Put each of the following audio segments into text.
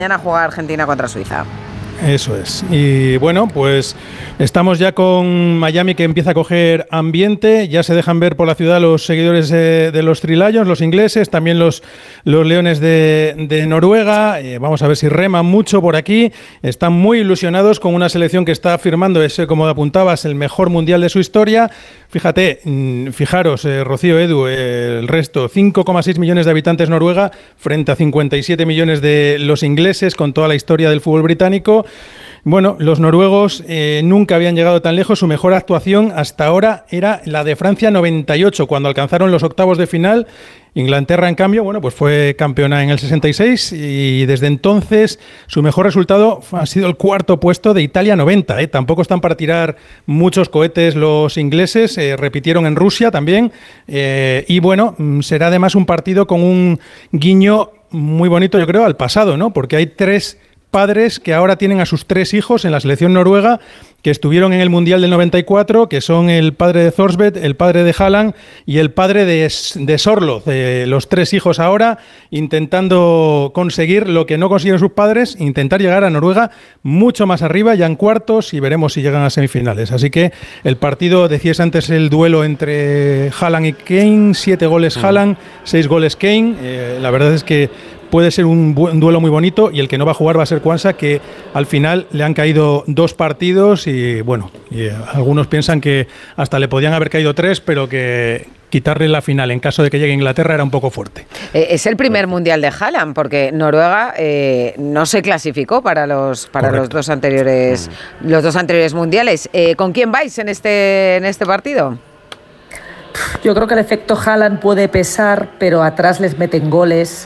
Mañana juega Argentina contra Suiza. Eso es. Y bueno, pues estamos ya con Miami, que empieza a coger ambiente. Ya se dejan ver por la ciudad los seguidores de los Three Lions, los ingleses, también los Leones de Noruega. Vamos a ver si reman mucho por aquí. Están muy ilusionados con una selección que está firmando ese, como apuntabas, el mejor mundial de su historia. Fijaros, Rocío, Edu, el resto, 5,6 millones de habitantes Noruega frente a 57 millones de los ingleses, con toda la historia del fútbol británico. Bueno, los noruegos nunca habían llegado tan lejos. Su mejor actuación hasta ahora era la de Francia 98, cuando alcanzaron los octavos de final. Inglaterra, en cambio, bueno, pues fue campeona en el 66 y desde entonces su mejor resultado ha sido el cuarto puesto de Italia 90. Tampoco están para tirar muchos cohetes los ingleses, repitieron en Rusia también. Y bueno, será además un partido con un guiño muy bonito, yo creo, al pasado, ¿no? Porque hay 3 padres que ahora tienen a sus 3 hijos en la selección noruega, que estuvieron en el Mundial del 94, que son el padre de Thorsvedt, el padre de Haaland y el padre de Sorloth. Los 3 hijos ahora intentando conseguir lo que no consiguieron sus padres, intentar llegar a Noruega mucho más arriba, ya en cuartos, y veremos si llegan a semifinales. Así que el partido, decías antes, el duelo entre Haaland y Kane, 7 goles Haaland, 6 goles Kane. La verdad es que puede ser un duelo muy bonito, y el que no va a jugar va a ser Quansah, que al final le han caído 2 partidos y bueno, algunos piensan que hasta le podían haber caído 3, pero que quitarle la final en caso de que llegue a Inglaterra era un poco fuerte. Es el primer mundial de Haaland, porque Noruega no se clasificó para los dos anteriores mundiales. ¿Con quién vais en este partido? Yo creo que el efecto Haaland puede pesar, pero atrás les meten goles.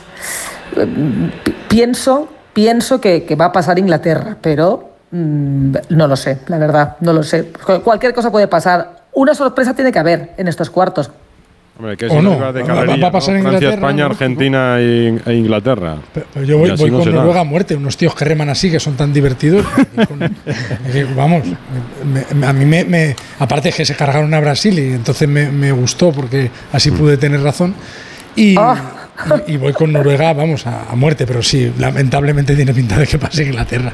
Pienso que va a pasar Inglaterra, pero no lo sé, la verdad, no lo sé. Cualquier cosa puede pasar. Una sorpresa tiene que haber en estos cuartos. Hombre, que va a pasar Inglaterra, Francia, España, ¿no? Argentina e Inglaterra. Pero yo voy con Noruega a muerte, unos tíos que reman así, que son tan divertidos. Vamos, a mí aparte que se cargaron a Brasil, y entonces me gustó, porque así pude tener razón. Y voy con Noruega, vamos, a muerte, pero sí, lamentablemente tiene pinta de que pase Inglaterra.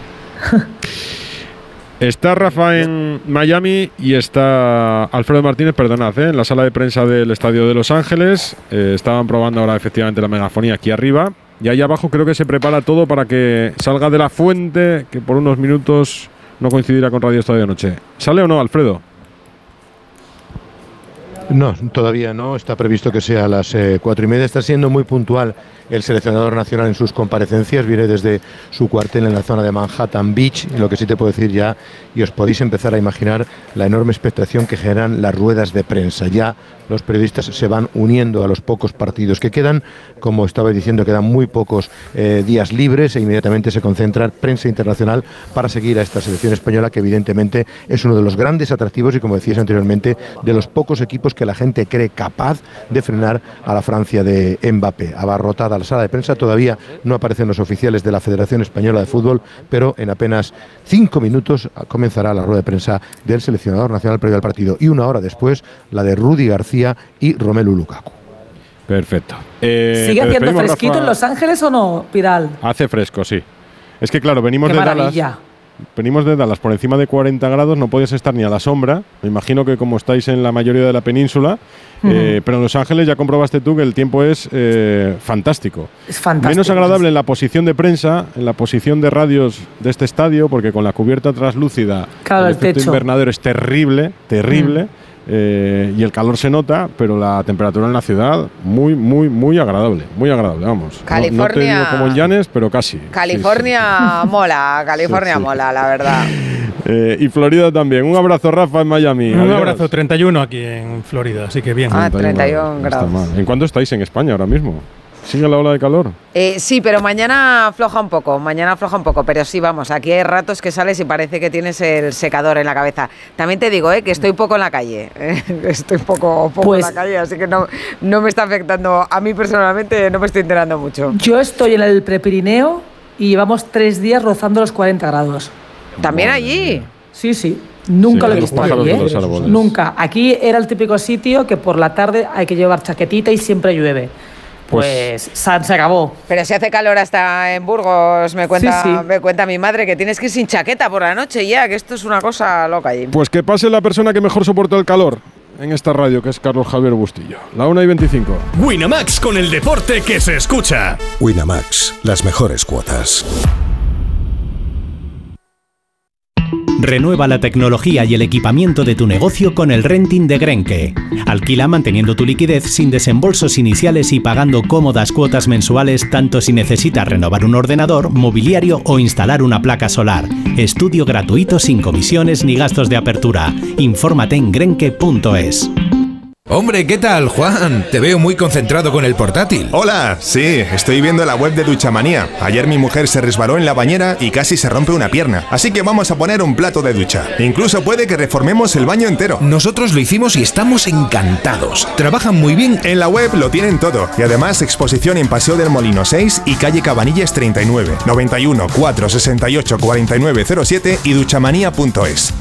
Está Rafa en Miami y está Alfredo Martínez, perdonad, en la sala de prensa del Estadio de Los Ángeles. Estaban probando ahora efectivamente la megafonía aquí arriba, y ahí abajo creo que se prepara todo para que salga de la fuente, que por unos minutos no coincidirá con Radio Estadio de Noche. ¿Sale o no, Alfredo? No, todavía no. Está previsto que sea a las 4:30. Está siendo muy puntual el seleccionador nacional en sus comparecencias. Viene desde su cuartel en la zona de Manhattan Beach. Lo que sí te puedo decir ya, y os podéis empezar a imaginar la enorme expectación que generan las ruedas de prensa. Ya los periodistas se van uniendo a los pocos partidos que quedan. Como estaba diciendo, quedan muy pocos días libres, e inmediatamente se concentra prensa internacional para seguir a esta selección española, que evidentemente es uno de los grandes atractivos y, como decías anteriormente, de los pocos equipos que la gente cree capaz de frenar a la Francia de Mbappé. Abarrotada la sala de prensa, todavía no aparecen los oficiales de la Federación Española de Fútbol, pero en apenas 5 minutos comenzará la rueda de prensa del seleccionador nacional previo al partido, y 1 hora después la de Rudy García y Romelu Lukaku. Perfecto. ¿Sigue haciendo fresquito, Rafa, en Los Ángeles o no, Pidal? Hace fresco, sí. Es que claro, venimos de Dallas por encima de 40 grados, no podías estar ni a la sombra. Me imagino que como estáis en la mayoría de la península, pero en Los Ángeles ya comprobaste tú que el tiempo es fantástico. Es fantástico. Menos agradable en la posición de prensa, en la posición de radios de este estadio, porque con la cubierta translúcida, claro, el efecto invernadero es terrible. Y el calor se nota, pero la temperatura en la ciudad muy agradable, vamos. California, no te digo como en Llanes, pero casi. California mola, mola, la verdad. Y Florida también. Un abrazo, Rafa, en Miami. Un abrazo, 31 aquí en Florida, así que bien. 31 grados. ¿En cuánto estáis en España ahora mismo? ¿Sigue la ola de calor? Sí, pero mañana afloja un poco, pero sí, vamos, aquí hay ratos que sales y parece que tienes el secador en la cabeza. También te digo, que estoy poco en la calle, estoy poco en la calle, así que no me está afectando, a mí personalmente no me estoy enterando mucho. Yo estoy en el Prepirineo y llevamos 3 días rozando los 40 grados. ¿También allí? Sí. Nunca lo he visto aquí, Nunca. Aquí era el típico sitio que por la tarde hay que llevar chaquetita y siempre llueve. Pues se acabó. Pero si hace calor hasta en Burgos, me cuenta, Sí. me cuenta mi madre que tienes que ir sin chaqueta por la noche ya, que esto es una cosa loca allí. Pues que pase la persona que mejor soporta el calor en esta radio, que es Carlos Javier Bustillo. La 1:25. Winamax, con el deporte que se escucha. Winamax, las mejores cuotas. Renueva la tecnología y el equipamiento de tu negocio con el renting de Grenke. Alquila manteniendo tu liquidez sin desembolsos iniciales y pagando cómodas cuotas mensuales tanto si necesitas renovar un ordenador, mobiliario o instalar una placa solar. Estudio gratuito sin comisiones ni gastos de apertura. Infórmate en grenke.es. Hombre, ¿qué tal, Juan? Te veo muy concentrado con el portátil. Hola, sí, estoy viendo la web de Duchamanía. Ayer mi mujer se resbaló en la bañera y casi se rompe una pierna. Así que vamos a poner un plato de ducha. Incluso puede que reformemos el baño entero. Nosotros lo hicimos y estamos encantados. Trabajan muy bien. En la web lo tienen todo. Y además exposición en Paseo del Molino 6 y calle Cabanillas 39, 91 468 4907 y duchamanía.es.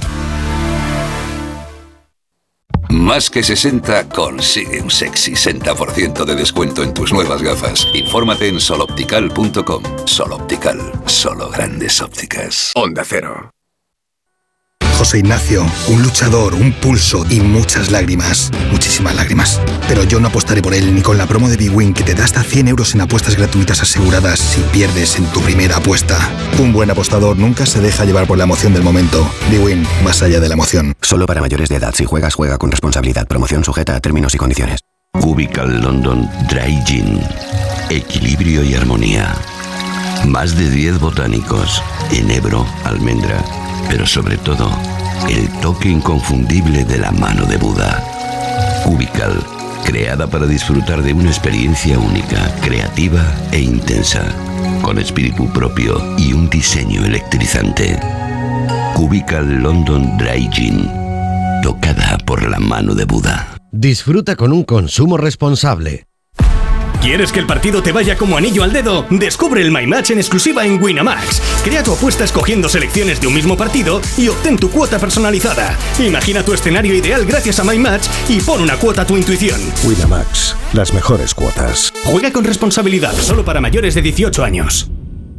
Más que 60 consigue un sexy 60% de descuento en tus nuevas gafas. Infórmate en soloptical.com. Soloptical, solo grandes ópticas. Onda Cero. José Ignacio, un luchador, un pulso y muchas lágrimas. Muchísimas lágrimas. Pero yo no apostaré por él ni con la promo de bwin, que te da hasta 100 euros en apuestas gratuitas aseguradas si pierdes en tu primera apuesta. Un buen apostador nunca se deja llevar por la emoción del momento. bwin, más allá de la emoción. Solo para mayores de edad. Si juegas, juega con responsabilidad. Promoción sujeta a términos y condiciones. Cubical London Dry Gin. Equilibrio y armonía. Más de 10 botánicos. Enebro, almendra. Pero sobre todo, el toque inconfundible de la mano de Buda. Cubical, creada para disfrutar de una experiencia única, creativa e intensa, con espíritu propio y un diseño electrizante. Cubical London Dry Gin, tocada por la mano de Buda. Disfruta con un consumo responsable. ¿Quieres que el partido te vaya como anillo al dedo? Descubre el My Match en exclusiva en Winamax. Crea tu apuesta escogiendo selecciones de un mismo partido y obtén tu cuota personalizada. Imagina tu escenario ideal gracias a My Match y pon una cuota a tu intuición. Winamax, las mejores cuotas. Juega con responsabilidad, solo para mayores de 18 años.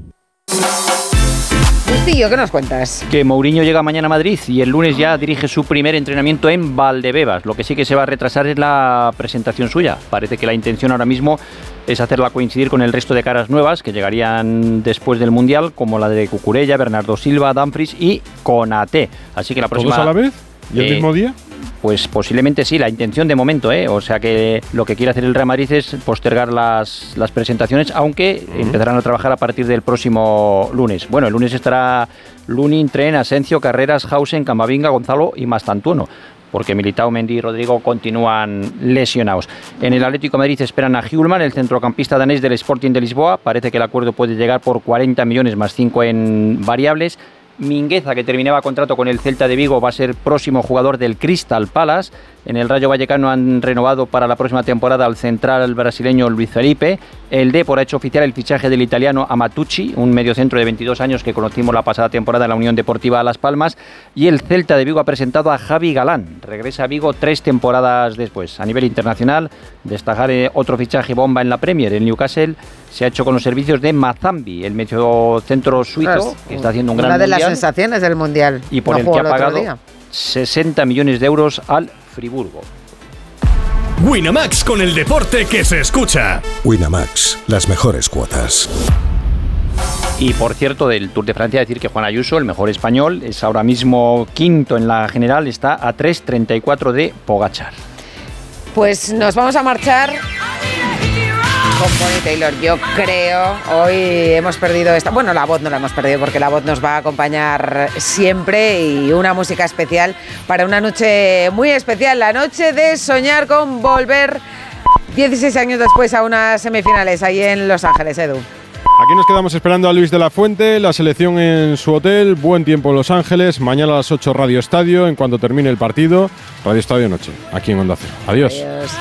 Bustillo, ¿qué nos cuentas? Que Mourinho llega mañana a Madrid y el lunes ya dirige su primer entrenamiento en Valdebebas. Lo que sí que se va a retrasar es la presentación suya. Parece que la intención ahora mismo es hacerla coincidir con el resto de caras nuevas que llegarían después del Mundial, como la de Cucurella, Bernardo Silva, Dumfries y Konaté. Así que la próxima... ¿Todos a la vez? ¿Y el mismo día? Pues posiblemente sí, la intención de momento, O sea que lo que quiere hacer el Real Madrid es postergar las presentaciones, aunque empezarán a trabajar a partir del próximo lunes. Bueno, el lunes estará Lunin, Tren, Asencio, Carreras, Hausen, Camavinga, Gonzalo y Mastantuono, porque Militao, Mendy y Rodrigo continúan lesionados. En el Atlético de Madrid esperan a Hjulman, el centrocampista danés del Sporting de Lisboa. Parece que el acuerdo puede llegar por 40 millones más 5 en variables. Mingueza, que terminaba contrato con el Celta de Vigo, va a ser próximo jugador del Crystal Palace. En el Rayo Vallecano han renovado para la próxima temporada al central brasileño Luis Felipe. El Depor ha hecho oficial el fichaje del italiano Amatucci, un mediocentro de 22 años que conocimos la pasada temporada en la Unión Deportiva Las Palmas. Y el Celta de Vigo ha presentado a Javi Galán. Regresa a Vigo 3 temporadas después. A nivel internacional, destacar otro fichaje bomba en la Premier. El Newcastle se ha hecho con los servicios de Mazambi, el mediocentro suizo, que está haciendo un gran mundial. Una de las sensaciones del mundial. Y por el que ha pagado 60 millones de euros al Friburgo. Winamax, con el deporte que se escucha. Winamax, las mejores cuotas. Y por cierto, del Tour de Francia, decir que Juan Ayuso, el mejor español, es ahora mismo quinto en la general, está a 3:34 de Pogačar. Pues nos vamos a marchar con Bonnie Taylor. Yo creo, hoy hemos perdido esta... Bueno, la voz no la hemos perdido porque la voz nos va a acompañar siempre, y una música especial para una noche muy especial, la noche de soñar con volver 16 años después a unas semifinales ahí en Los Ángeles, Edu. Aquí nos quedamos esperando a Luis de la Fuente, la selección en su hotel, buen tiempo en Los Ángeles, mañana a las 8 Radio Estadio, en cuanto termine el partido, Radio Estadio Noche, aquí en Onda Cero. Adiós.